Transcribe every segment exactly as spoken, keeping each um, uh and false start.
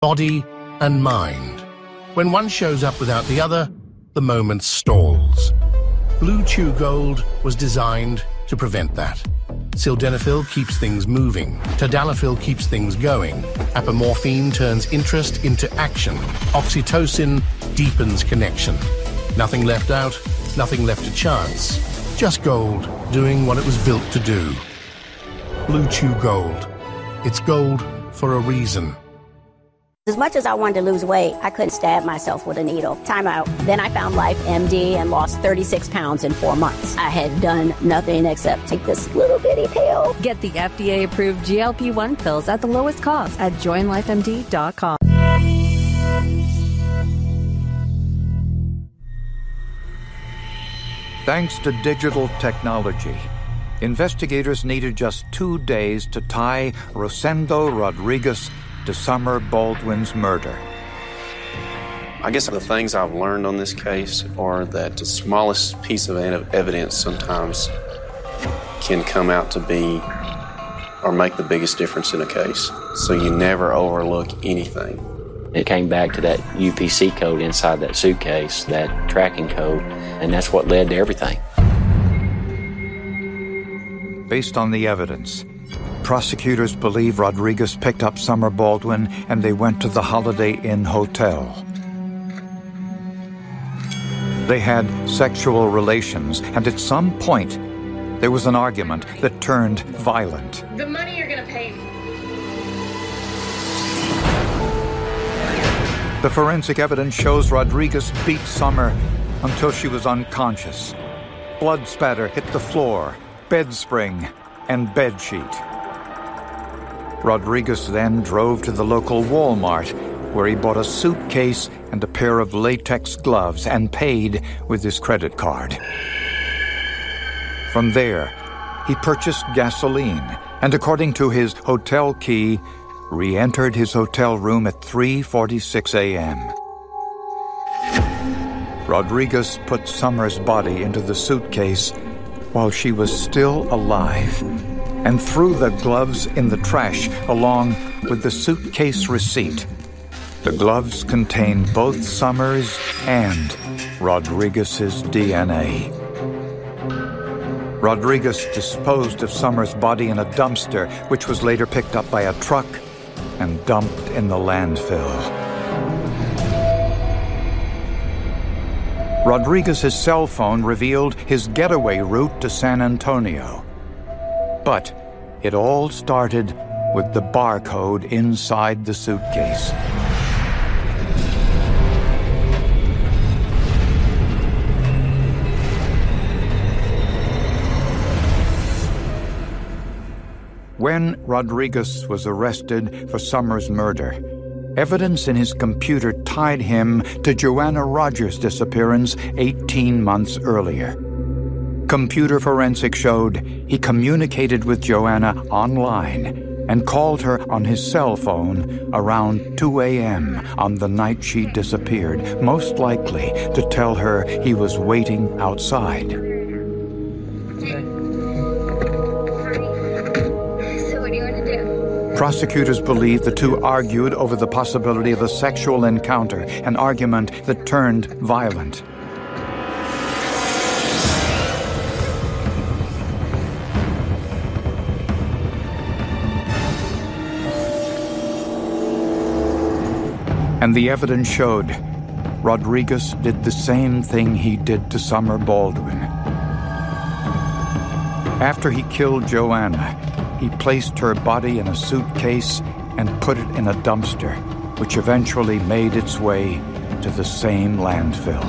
body and mind. When one shows up without the other, the moment stalls. Blue Chew Gold was designed to prevent that. Sildenafil keeps things moving. Tadalafil keeps things going. Apomorphine turns interest into action. Oxytocin deepens connection. Nothing left out, nothing left to chance. Just gold doing what it was built to do. Blue Chew Gold. It's gold for a reason. As much as I wanted to lose weight, I couldn't stab myself with a needle. Time out. Then I found Life M D and lost thirty-six pounds in four months. I had done nothing except take this little bitty pill. Get the F D A-approved G L P one pills at the lowest cost at join life M D dot com. Thanks to digital technology, investigators needed just two days to tie Rosendo Rodriguez to Summer Baldwin's murder. I guess the things I've learned on this case are that the smallest piece of evidence sometimes can come out to be or make the biggest difference in a case. So you never overlook anything. It came back to that U P C code inside that suitcase, that tracking code, and that's what led to everything. Based on the evidence, prosecutors believe Rodriguez picked up Summer Baldwin and they went to the Holiday Inn Hotel. They had sexual relations, and at some point, there was an argument that turned violent. The money you're gonna pay me. The forensic evidence shows Rodriguez beat Summer until she was unconscious. Blood spatter hit the floor, bed spring, and bedsheet. Rodriguez then drove to the local Walmart, where he bought a suitcase and a pair of latex gloves and paid with his credit card. From there, he purchased gasoline and, according to his hotel key, re-entered his hotel room at three forty-six a.m. Rodriguez put Summer's body into the suitcase while she was still alive and threw the gloves in the trash along with the suitcase receipt. The gloves contained both Summers' and Rodriguez's D N A. Rodriguez disposed of Summers' body in a dumpster, which was later picked up by a truck and dumped in the landfill. Rodriguez's cell phone revealed his getaway route to San Antonio. But it all started with the barcode inside the suitcase. When Rodriguez was arrested for Summer's murder, evidence in his computer tied him to Joanna Rogers' disappearance eighteen months earlier. Computer forensics showed he communicated with Joanna online and called her on his cell phone around two a.m. on the night she disappeared, most likely to tell her he was waiting outside. So what do you want to do? Prosecutors believe the two argued over the possibility of a sexual encounter, an argument that turned violent. And the evidence showed Rodriguez did the same thing he did to Summer Baldwin. After he killed Joanna, he placed her body in a suitcase and put it in a dumpster, which eventually made its way to the same landfill.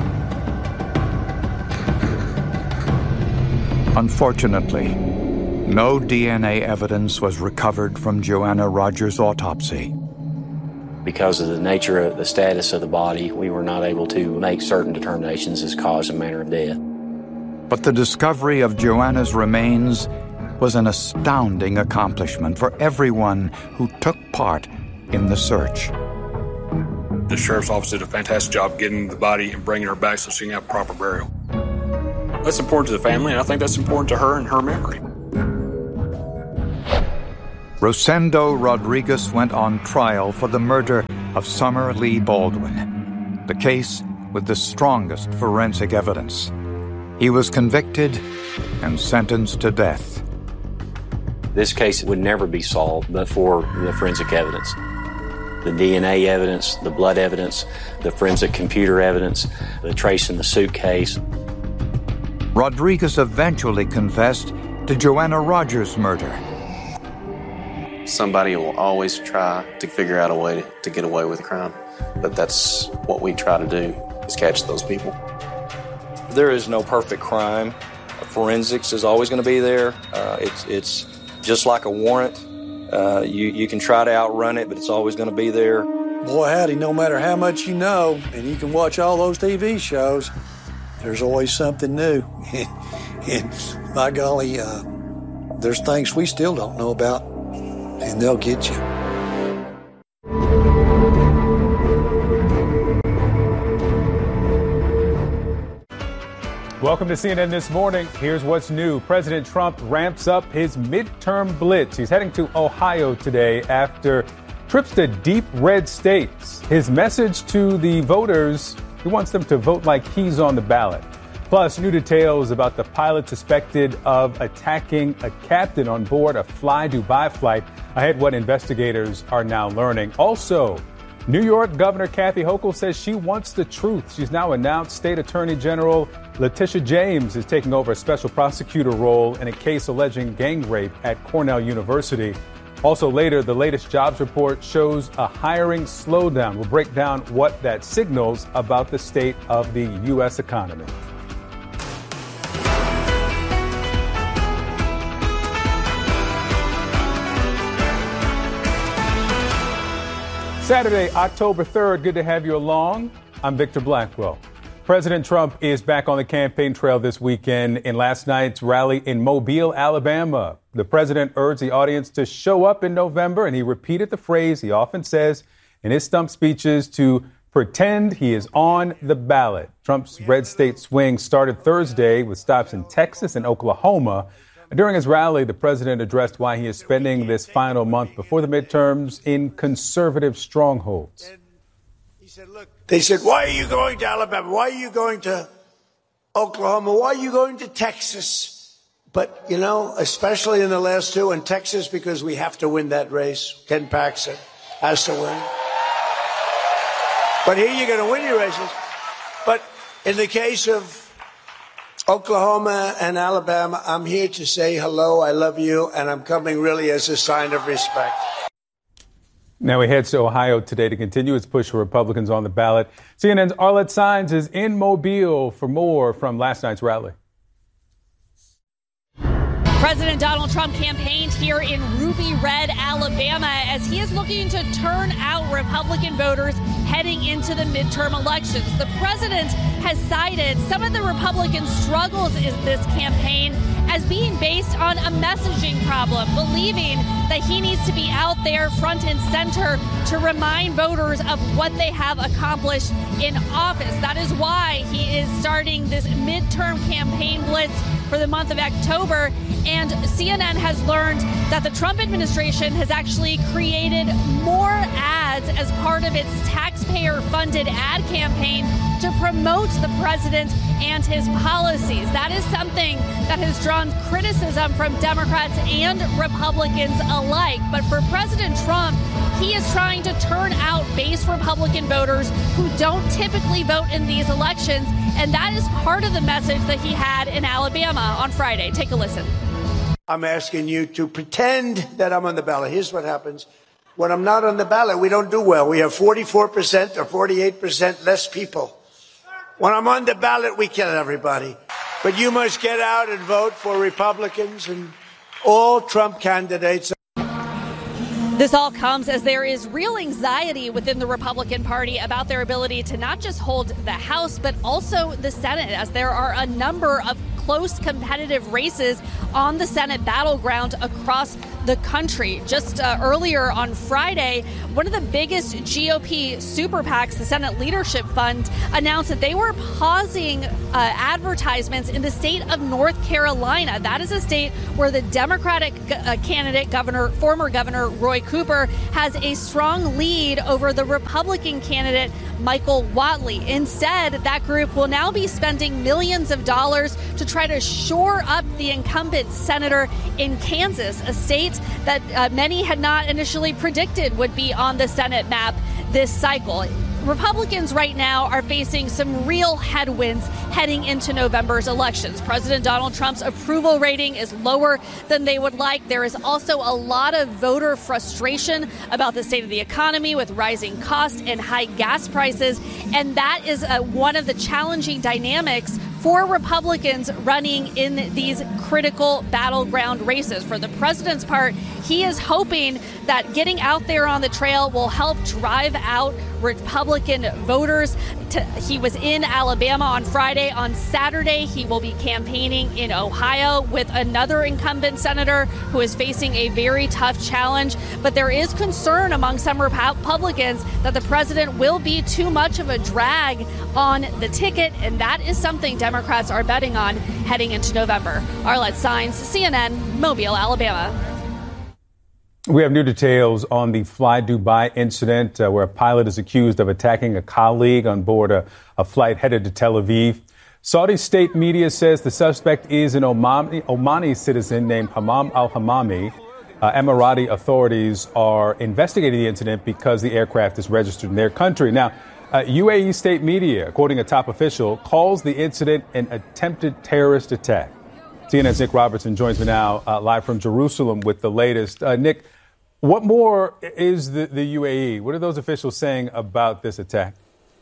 Unfortunately, no D N A evidence was recovered from Joanna Rogers' autopsy. Because of the nature of the status of the body, we were not able to make certain determinations as cause and manner of death. But the discovery of Joanna's remains was an astounding accomplishment for everyone who took part in the search. The sheriff's office did a fantastic job getting the body and bringing her back so she can have proper burial. That's important to the family, and I think that's important to her and her memory. Rosendo Rodriguez went on trial for the murder of Summer Lee Baldwin, the case with the strongest forensic evidence. He was convicted and sentenced to death. This case would never be solved but for the forensic evidence. The D N A evidence, the blood evidence, the forensic computer evidence, the trace in the suitcase. Rodriguez eventually confessed to Joanna Rogers' murder. Somebody will always try to figure out a way to, to get away with crime, but that's what we try to do, is catch those people. There is no perfect crime. Forensics is always going to be there. Uh, it's, it's just like a warrant. Uh, you, you can try to outrun it, but it's always going to be there. Boy, howdy, no matter how much you know, and you can watch all those T V shows, there's always something new. And by golly, uh, there's things we still don't know about, and they'll get you. Welcome to C N N This Morning. Here's what's new. President Trump ramps up his midterm blitz. He's heading to Ohio today after trips to deep red states. His message to the voters, he wants them to vote like he's on the ballot. Plus, new details about the pilot suspected of attacking a captain on board a Fly Dubai flight. Ahead, what investigators are now learning. Also, New York Governor Kathy Hochul says she wants the truth. She's now announced State Attorney General Letitia James is taking over a special prosecutor role in a case alleging gang rape at Cornell University. Also later, the latest jobs report shows a hiring slowdown. We'll break down what that signals about the state of the U S economy. Saturday, October third. Good to have you along. I'm Victor Blackwell. President Trump is back on the campaign trail this weekend in last night's rally in Mobile, Alabama. The president urged the audience to show up in November, and he repeated the phrase he often says in his stump speeches to pretend he is on the ballot. Trump's red state swing started Thursday with stops in Texas and Oklahoma. During his rally, the president addressed why he is spending this final month before the midterms in conservative strongholds. They said, why are you going to Alabama? Why are you going to Oklahoma? Why are you going to Texas? But, you know, especially in the last two, in Texas, because we have to win that race. Ken Paxton has to win. But here you're going to win your races. But in the case of Oklahoma and Alabama, I'm here to say hello, I love you, and I'm coming really as a sign of respect. Now he heads to Ohio today to continue his push for Republicans on the ballot. C N N's Arlette Saenz is in Mobile for more from last night's rally. President Donald Trump campaigned here in Ruby Red, Alabama, as he is looking to turn out Republican voters heading into the midterm elections. The president has cited some of the Republican struggles in this campaign as being based on a messaging problem, believing that he needs to be out there front and center to remind voters of what they have accomplished in office. That is why he is starting this midterm campaign blitz for the month of October. And C N N has learned that the Trump administration has actually created more ads as part of its taxpayer-funded ad campaign to promote the president and his policies. That is something that has drawn criticism from Democrats and Republicans alike. But for President Trump, he is trying to turn out base Republican voters who don't typically vote in these elections. And that is part of the message that he had in Alabama on Friday. Take a listen. I'm asking you to pretend that I'm on the ballot. Here's what happens. When I'm not on the ballot, we don't do well. We have forty-four percent or forty-eight percent less people. When I'm on the ballot, we kill everybody. But you must get out and vote for Republicans and all Trump candidates. This all comes as there is real anxiety within the Republican Party about their ability to not just hold the House, but also the Senate, as there are a number of close competitive races on the Senate battleground across the country. Just uh, earlier on Friday, one of the biggest G O P super PACs, the Senate Leadership Fund, announced that they were pausing uh, advertisements in the state of North Carolina. That is a state where the Democratic uh, candidate, Governor, former Governor Roy Cooper, has a strong lead over the Republican candidate, Michael Whatley. Instead, that group will now be spending millions of dollars to try to shore up the incumbent senator in Kansas, a state that uh, many had not initially predicted would be on the Senate map this cycle. Republicans right now are facing some real headwinds heading into November's elections. President Donald Trump's approval rating is lower than they would like. There is also a lot of voter frustration about the state of the economy with rising costs and high gas prices. And that is uh, one of the challenging dynamics for Republicans running in these critical battleground races. For the president's part, he is hoping that getting out there on the trail will help drive out Republican voters. To, he was in Alabama on Friday. On Saturday, he will be campaigning in Ohio with another incumbent senator who is facing a very tough challenge. But there is concern among some Republicans that the president will be too much of a drag on the ticket, and that is something Democrats are betting on heading into November. Arlette Saenz, C N N, Mobile, Alabama. We have new details on the Fly Dubai incident uh, where a pilot is accused of attacking a colleague on board a, a flight headed to Tel Aviv. Saudi state media says the suspect is an Omani, Omani citizen named Hamam al-Hamami. Uh, Emirati authorities are investigating the incident because the aircraft is registered in their country. Now, uh, U A E state media, according to a top official, calls the incident an attempted terrorist attack. C N N's Nick Robertson joins me now uh, live from Jerusalem with the latest. Uh, Nick, what more is the, the U A E? What are those officials saying about this attack?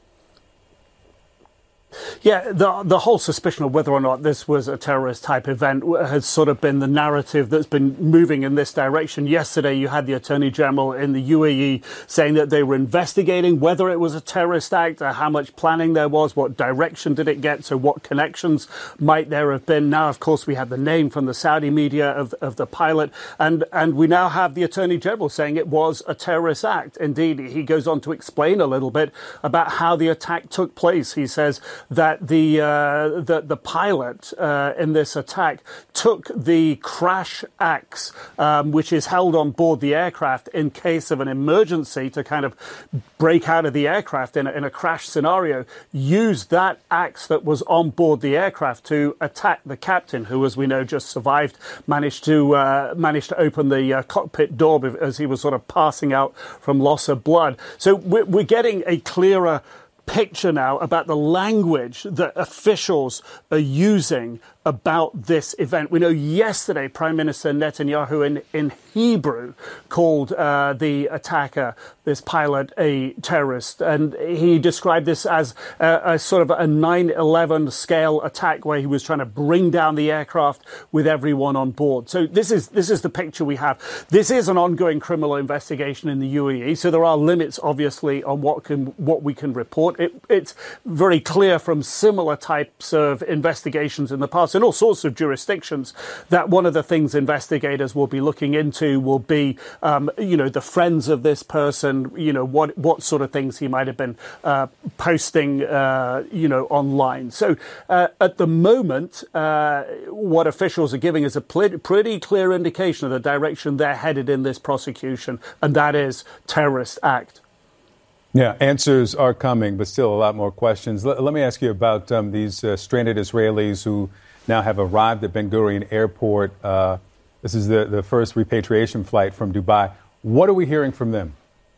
Yeah, the the whole suspicion of whether or not this was a terrorist type event has sort of been the narrative that's been moving in this direction. Yesterday, you had the Attorney General in the U A E saying that they were investigating whether it was a terrorist act, or how much planning there was, what direction did it get, so what connections might there have been. Now, of course, we have the name from the Saudi media of, of the pilot, and, and we now have the Attorney General saying it was a terrorist act. Indeed, he goes on to explain a little bit about how the attack took place. He says that the uh, the, the pilot uh, in this attack took the crash axe, um, which is held on board the aircraft in case of an emergency to kind of break out of the aircraft in a, in a crash scenario, used that axe that was on board the aircraft to attack the captain, who, as we know, just survived, managed to uh, managed to open the uh, cockpit door as he was sort of passing out from loss of blood. So we're, we're getting a clearer picture now about the language that officials are using about this event. We know yesterday Prime Minister Netanyahu in, in Hebrew called uh, the attacker, this pilot, a terrorist. And he described this as a, a sort of a nine eleven scale attack where he was trying to bring down the aircraft with everyone on board. So this is this is the picture we have. This is an ongoing criminal investigation in the U A E. So there are limits, obviously, on what can what we can report. It, it's very clear from similar types of investigations in the past in all sorts of jurisdictions that one of the things investigators will be looking into will be, um, you know, the friends of this person, you know, what what sort of things he might have been uh, posting, uh, you know, online. So uh, at the moment, uh, what officials are giving is a pl- pretty clear indication of the direction they're headed in this prosecution, and that is terrorist act. Yeah, answers are coming, but still a lot more questions. L- let me ask you about um, these uh, stranded Israelis who now have arrived at Ben Gurion Airport. Uh, this is the, the first repatriation flight from Dubai. What are we hearing from them?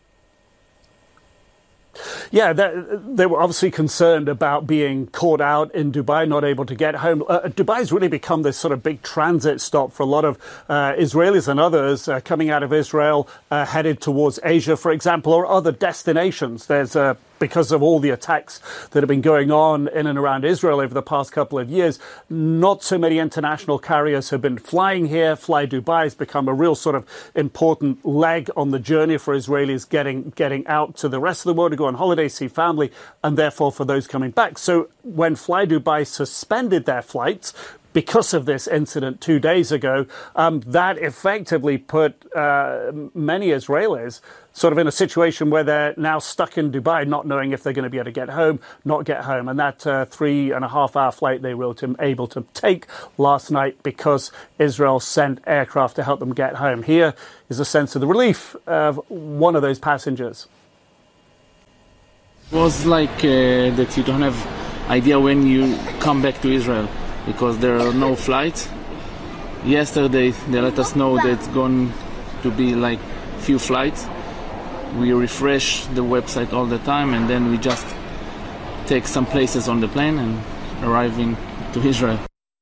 Yeah, they were obviously concerned about being caught out in Dubai, not able to get home. Uh, Dubai's really become this sort of big transit stop for a lot of uh, Israelis and others uh, coming out of Israel, uh, headed towards Asia, for example, or other destinations. There's a Because of all the attacks that have been going on in and around Israel over the past couple of years, not so many international carriers have been flying here. Fly Dubai has become a real sort of important leg on the journey for Israelis getting getting out to the rest of the world to go on holiday, see family, and therefore for those coming back. So when Fly Dubai suspended their flights, because of this incident two days ago, um, that effectively put uh, many Israelis sort of in a situation where they're now stuck in Dubai, not knowing if they're going to be able to get home, not get home. And that uh, three and a half hour flight they were able to take last night because Israel sent aircraft to help them get home. Here is a sense of the relief of one of those passengers. It was like uh, that you don't have idea when you come back to Israel, because there are no flights. Yesterday they let us know that it's going to be like few flights. We refresh the website all the time, and then we just take some places on the plane and arriving to Israel.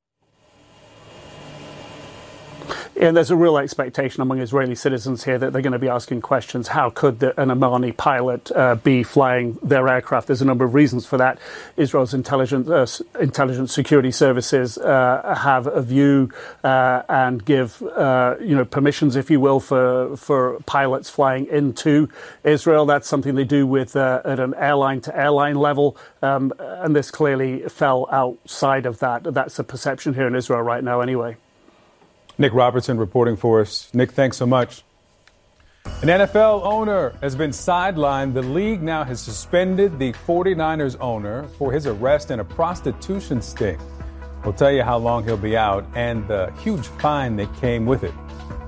And there's a real expectation among Israeli citizens here that they're going to be asking questions. How could the, an Omani pilot uh, be flying their aircraft? There's a number of reasons for that. Israel's intelligence, uh, intelligence security services uh, have a view uh, and give, uh, you know, permissions, if you will, for for pilots flying into Israel. That's something they do with uh, at an airline-to-airline level, um, and this clearly fell outside of that. That's the perception here in Israel right now, anyway. Nick Robertson reporting for us. Nick, thanks so much. An N F L owner has been sidelined. The league now has suspended the forty-niners owner for his arrest in a prostitution sting. We'll tell you how long he'll be out and the huge fine that came with it.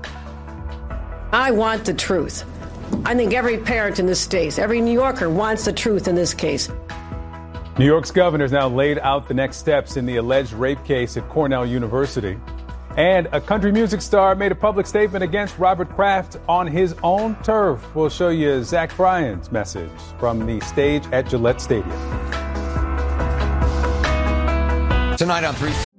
I want the truth. I think every parent in this state, every New Yorker wants the truth in this case. New York's governor has now laid out the next steps in the alleged rape case at Cornell University. And a country music star made a public statement against Robert Kraft on his own turf. We'll show you Zach Bryan's message from the stage at Gillette Stadium. Tonight on three